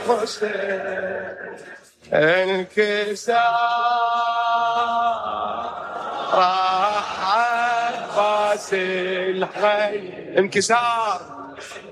انكسار راح عباس الحي. انكسار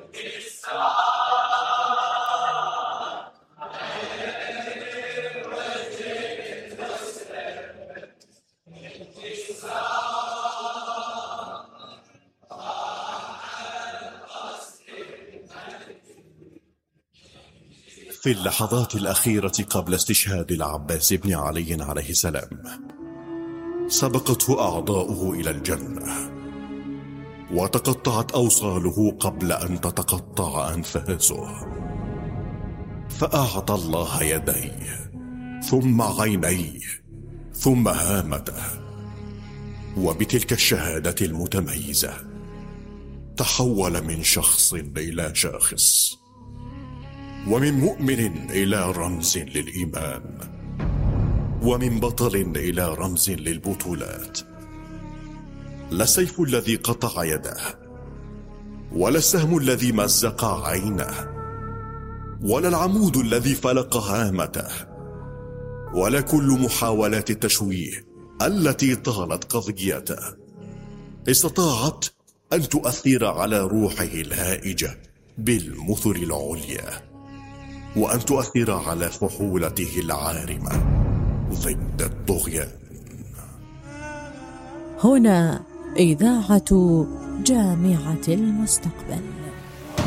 في اللحظات الأخيرة قبل استشهاد العباس بن علي عليه السلام سبقته أعضاؤه إلى الجنة، وتقطعت أوصاله قبل أن تتقطع أنفاسه، فأعطى الله يديه ثم عينيه ثم هامته، وبتلك الشهادة المتميزة تحول من شخص إلى شاخص، ومن مؤمن إلى رمز للإيمان، ومن بطل إلى رمز للبطولات. لا السيف الذي قطع يده، ولا السهم الذي مزق عينه، ولا العمود الذي فلق هامته، ولا كل محاولات التشويه التي طالت قضيته استطاعت أن تؤثر على روحه الهائجة بالمثل العليا، وأن تؤثر على فحولته العارمة ضد الطغيان. هنا إذاعة جامعة المستقبل.